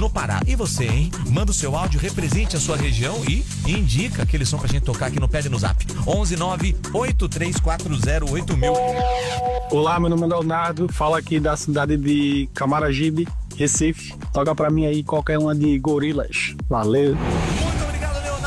no Pará. E você, hein? Manda o seu áudio, represente a sua região e indica aquele som pra gente tocar aqui no Pede no Zap. 11983408000. Olá, meu nome é Leonardo, falo aqui da cidade de Camaragibe, Recife. Toca pra mim aí qualquer uma de Gorilas. Valeu!